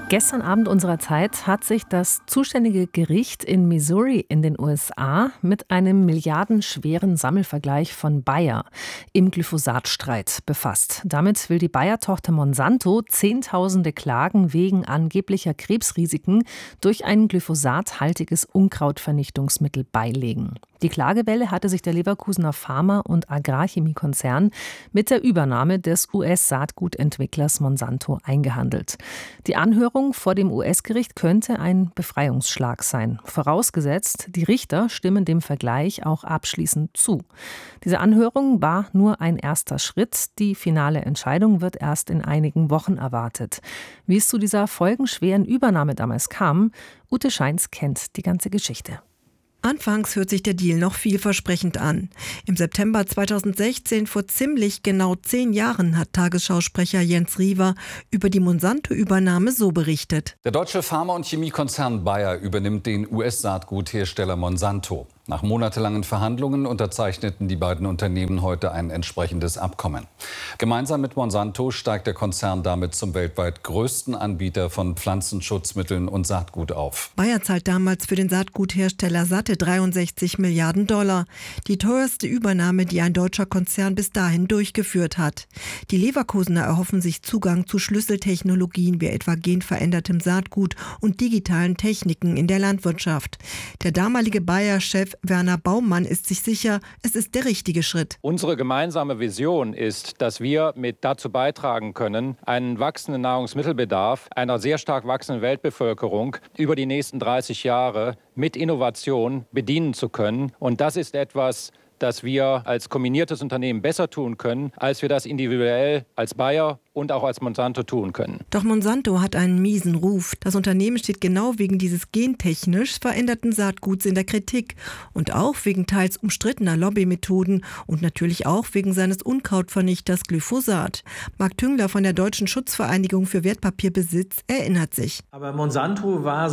Gestern Abend unserer Zeit hat sich das zuständige Gericht in Missouri in den USA mit einem milliardenschweren Sammelvergleich von Bayer im Glyphosat-Streit befasst. Damit will die Bayer-Tochter Monsanto Zehntausende Klagen wegen angeblicher Krebsrisiken durch ein glyphosathaltiges Unkrautvernichtungsmittel beilegen. Die Klagewelle hatte sich der Leverkusener Pharma- und Agrarchemiekonzern mit der Übernahme des US-Saatgutentwicklers Monsanto eingehandelt. Die Anhörung vor dem US-Gericht könnte ein Befreiungsschlag sein. Vorausgesetzt, die Richter stimmen dem Vergleich auch abschließend zu. Diese Anhörung war nur ein erster Schritt. Die finale Entscheidung wird erst in einigen Wochen erwartet. Wie es zu dieser folgenschweren Übernahme damals kam, Ute Scheins kennt die ganze Geschichte. Anfangs hört sich der Deal noch vielversprechend an. Im September 2016, vor ziemlich genau 10 Jahren, hat Tagesschausprecher Jens Riewer über die Monsanto-Übernahme so berichtet. Der deutsche Pharma- und Chemiekonzern Bayer übernimmt den US-Saatguthersteller Monsanto. Nach monatelangen Verhandlungen unterzeichneten die beiden Unternehmen heute ein entsprechendes Abkommen. Gemeinsam mit Monsanto steigt der Konzern damit zum weltweit größten Anbieter von Pflanzenschutzmitteln und Saatgut auf. Bayer zahlt damals für den Saatguthersteller satte 63 Milliarden $. Die teuerste Übernahme, die ein deutscher Konzern bis dahin durchgeführt hat. Die Leverkusener erhoffen sich Zugang zu Schlüsseltechnologien wie etwa genverändertem Saatgut und digitalen Techniken in der Landwirtschaft. Der damalige Bayer-Chef Werner Baumann ist sich sicher, es ist der richtige Schritt. Unsere gemeinsame Vision ist, dass wir mit dazu beitragen können, einen wachsenden Nahrungsmittelbedarf einer sehr stark wachsenden Weltbevölkerung über die nächsten 30 Jahre mit Innovation bedienen zu können. Und das ist etwas, das wir als kombiniertes Unternehmen besser tun können, als wir das individuell als Bayer und auch als Monsanto tun können. Doch Monsanto hat einen miesen Ruf. Das Unternehmen steht genau wegen dieses gentechnisch veränderten Saatguts in der Kritik und auch wegen teils umstrittener Lobbymethoden und natürlich auch wegen seines Unkrautvernichters Glyphosat. Marc Tüngler von der Deutschen Schutzvereinigung für Wertpapierbesitz erinnert sich. Aber Monsanto war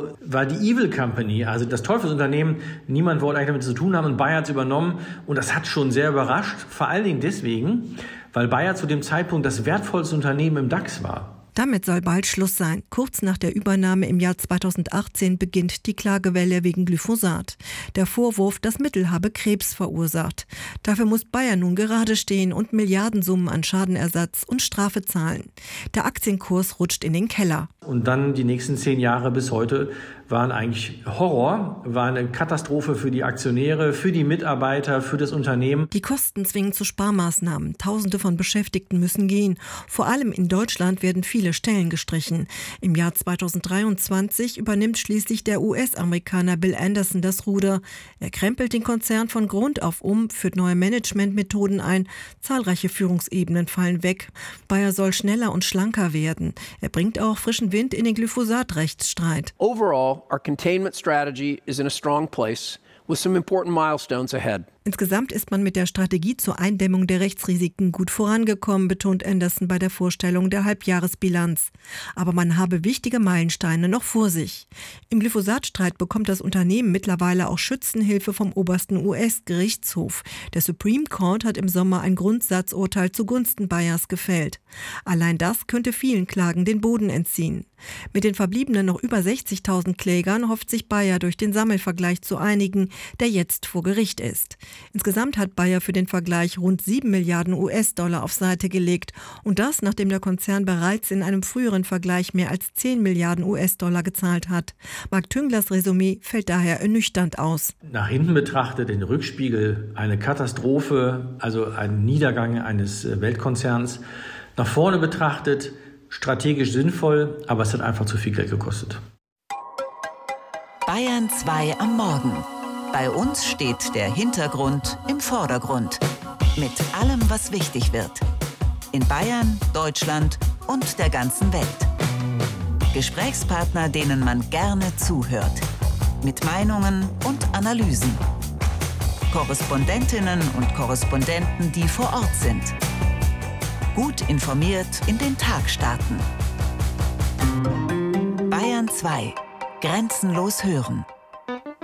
die Evil Company, also das Teufelsunternehmen. Niemand wollte eigentlich damit zu tun haben und Bayer hat es übernommen und das hat schon sehr überrascht. Vor allen Dingen deswegen, weil Bayer zu dem Zeitpunkt das wertvollste Unternehmen im DAX war. Damit soll bald Schluss sein. Kurz nach der Übernahme im Jahr 2018 beginnt die Klagewelle wegen Glyphosat. Der Vorwurf, das Mittel habe Krebs verursacht. Dafür muss Bayer nun gerade stehen und Milliardensummen an Schadenersatz und Strafe zahlen. Der Aktienkurs rutscht in den Keller. Und dann die nächsten 10 Jahre bis heute waren eigentlich Horror, war eine Katastrophe für die Aktionäre, für die Mitarbeiter, für das Unternehmen. Die Kosten zwingen zu Sparmaßnahmen. Tausende von Beschäftigten müssen gehen. Vor allem in Deutschland werden viele Stellen gestrichen. Im Jahr 2023 übernimmt schließlich der US-Amerikaner Bill Anderson das Ruder. Er krempelt den Konzern von Grund auf um, führt neue Managementmethoden ein. Zahlreiche Führungsebenen fallen weg. Bayer soll schneller und schlanker werden. Er bringt auch frischen Wind in den Glyphosat-Rechtsstreit. Overall, our containment strategy is in a strong place with some important milestones ahead. Insgesamt ist man mit der Strategie zur Eindämmung der Rechtsrisiken gut vorangekommen, betont Anderson bei der Vorstellung der Halbjahresbilanz. Aber man habe wichtige Meilensteine noch vor sich. Im Glyphosatstreit bekommt das Unternehmen mittlerweile auch Schützenhilfe vom obersten US-Gerichtshof. Der Supreme Court hat im Sommer ein Grundsatzurteil zugunsten Bayers gefällt. Allein das könnte vielen Klagen den Boden entziehen. Mit den verbliebenen noch über 60.000 Klägern hofft sich Bayer durch den Sammelvergleich zu einigen, der jetzt vor Gericht ist. Insgesamt hat Bayer für den Vergleich rund 7 Milliarden US-Dollar auf Seite gelegt. Und das, nachdem der Konzern bereits in einem früheren Vergleich mehr als 10 Milliarden US-Dollar gezahlt hat. Marc Tünglers Resümee fällt daher ernüchternd aus. Nach hinten betrachtet, den Rückspiegel, eine Katastrophe, also ein Niedergang eines Weltkonzerns. Nach vorne betrachtet, strategisch sinnvoll, aber es hat einfach zu viel Geld gekostet. Bayern 2 am Morgen. Bei uns steht der Hintergrund im Vordergrund. Mit allem, was wichtig wird. In Bayern, Deutschland und der ganzen Welt. Gesprächspartner, denen man gerne zuhört. Mit Meinungen und Analysen. Korrespondentinnen und Korrespondenten, die vor Ort sind. Gut informiert in den Tag starten. Bayern 2. Grenzenlos hören.